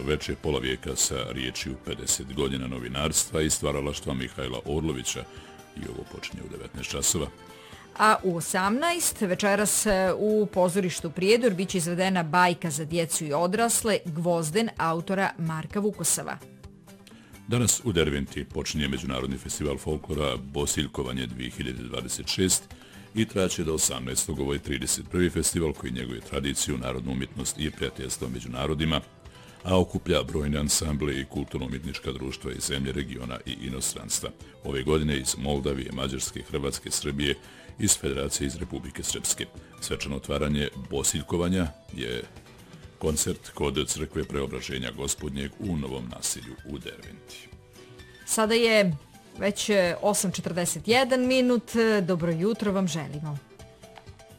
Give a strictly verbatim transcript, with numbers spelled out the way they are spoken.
mirno veče pola vijeka sa riječju pedeset godina novinarstva i stvaralaštva Mihajla Orlovića. I ovo počinje u devetnaest časova. A u osamnaest večeras u pozorištu Prijedor biće izvedena bajka za djecu i odrasle Gvozden autora Marka Vukosava. Danas u Derventi počinje Međunarodni festival folklora Bosiljkovanje dvije hiljade dvadeset šest i traće do osamnaestog Ovo je trideset prvi festival koji njeguje tradiciju, narodnu umjetnost i prijateljstvo među narodima, a okuplja brojne ansamble i kulturno-umjetnička društva iz zemlje, regiona i inostranstva. Ove godine iz Moldavije, Mađarske, Hrvatske, Srbije, iz Federacije iz Republike Srpske. Svečano otvaranje Bosiljkovanja je koncert kod crkve Preobraženja Gospodnjeg u Novom naselju u Derventi. Sada je već osam četrdeset jedan minut. Dobro jutro vam želimo.